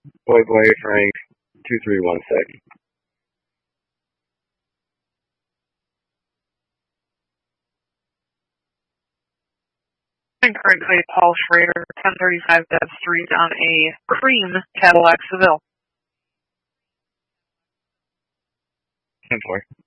Boy, Frank, 2316. Currently, Paul Schrader, 1035 Dev Street on a cream Cadillac Seville. 10-4.